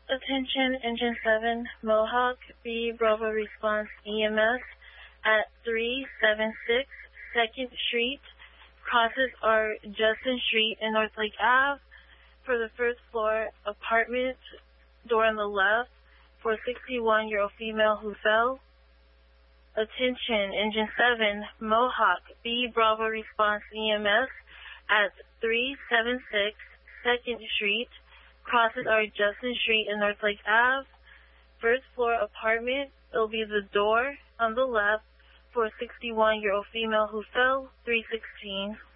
Attention Engine 7, Mohawk, B Bravo Response EMS at 376 2nd Street. Crosses are Justin Street and Northlake Ave. For the first floor apartment, door on the left, for a 61-year-old female who fell. Attention Engine 7, Mohawk, B Bravo Response EMS at 376 2nd Street. Crosses are Justin Street and Northlake Ave. First floor apartment, it'll be the door on the left for a 61-year-old female who fell, 316.